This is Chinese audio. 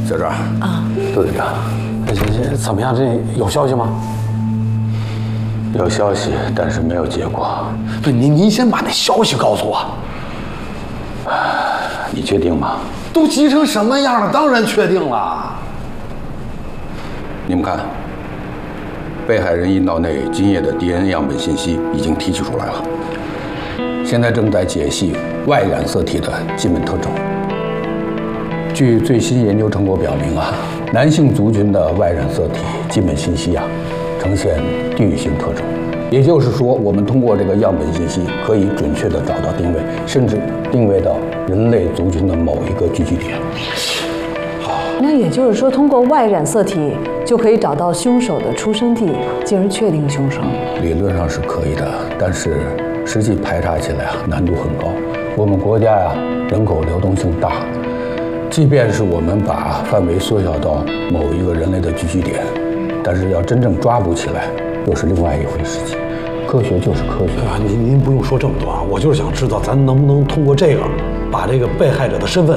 在这儿啊， 杜队长， 这怎么样？这有消息吗？ 有消息，但是没有结果。 不是您先把那消息告诉我。 你确定吗？ 都急成什么样了？当然确定了。 你们看，被害人阴道内精液的 DNA 样本信息已经提取出来了，现在正在解析 Y 染色体的基本特征。据最新研究成果表明啊，男性族群的 Y 染色体基本信息呈现地域性特征，也就是说，我们通过这个样本信息可以准确地找到定位，甚至定位到人类族群的某一个聚集点。 那也就是说，通过 Y 染色体就可以找到凶手的出生地，进而确定凶手。 理论上是可以的，但是实际排查起来难度很高。我们国家人口流动性大，即便是我们把范围缩小到某一个人类的聚集点，但是要真正抓捕起来，又是另外一回事情。科学就是科学您不用说这么多啊，我就是想知道咱能不能通过这个把这个被害者的身份